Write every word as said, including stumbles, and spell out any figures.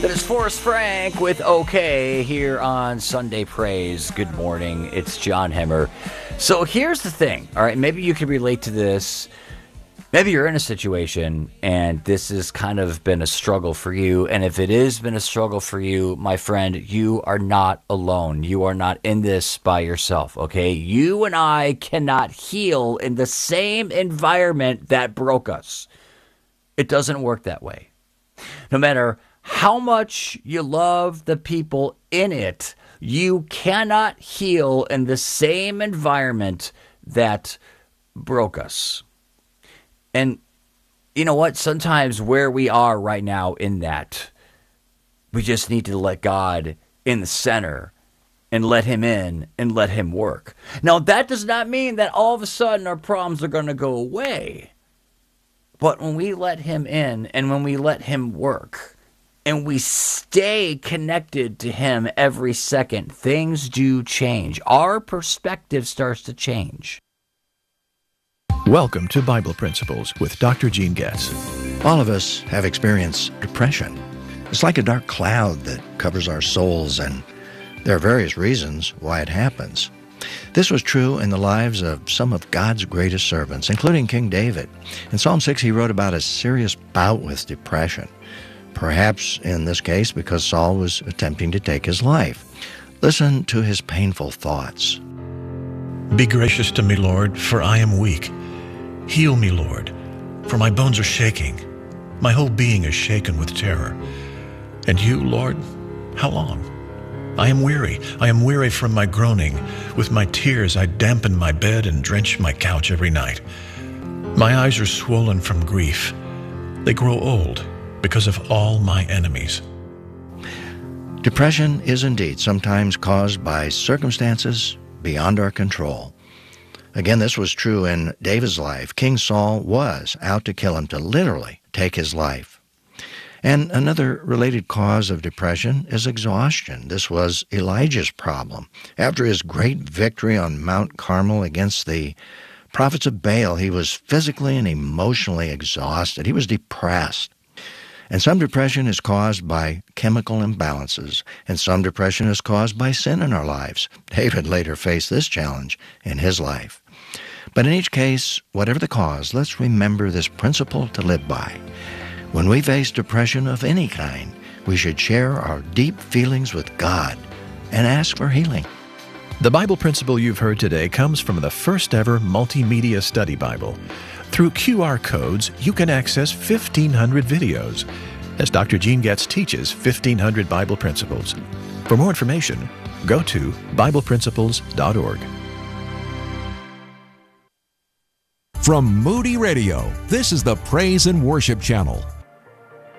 That is Forrest Frank with OK here on Sunday Praise. Good morning. It's John Hemmer. So here's the thing. All right, maybe you can relate to this. Maybe you're in a situation and this has kind of been a struggle for you. And if it has been a struggle for you, my friend, you are not alone. You are not in this by yourself, okay? You and I cannot heal in the same environment that broke us. It doesn't work that way. No matter how much you love the people in it, you cannot heal in the same environment that broke us. And you know what? Sometimes where we are right now in that, we just need to let God in the center and let him in and let him work. Now, that does not mean that all of a sudden our problems are going to go away. But when we let him in and when we let him work and we stay connected to him every second, things do change. Our perspective starts to change. Welcome to Bible Principles with Doctor Gene Getz. All of us have experienced depression. It's like a dark cloud that covers our souls, and there are various reasons why it happens. This was true in the lives of some of God's greatest servants, including King David. In Psalm six, he wrote about a serious bout with depression, perhaps in this case because Saul was attempting to take his life. Listen to his painful thoughts. Be gracious to me, Lord, for I am weak. Heal me, Lord, for my bones are shaking. My whole being is shaken with terror. And you, Lord, how long? I am weary. I am weary from my groaning. With my tears I dampen my bed and drench my couch every night. My eyes are swollen from grief. They grow old because of all my enemies. Depression is indeed sometimes caused by circumstances beyond our control. Again, this was true in David's life. King Saul was out to kill him, to literally take his life. And another related cause of depression is exhaustion. This was Elijah's problem. After his great victory on Mount Carmel against the prophets of Baal, he was physically and emotionally exhausted. He was depressed. And some depression is caused by chemical imbalances, and some depression is caused by sin in our lives. David later faced this challenge in his life. But in each case, whatever the cause, let's remember this principle to live by. When we face depression of any kind, we should share our deep feelings with God and ask for healing. The Bible principle you've heard today comes from the first ever multimedia study Bible. Through Q R codes, you can access fifteen hundred videos as Doctor Gene Getz teaches fifteen hundred Bible principles. For more information, go to Bible Principles dot org. From Moody Radio, this is the Praise and Worship Channel.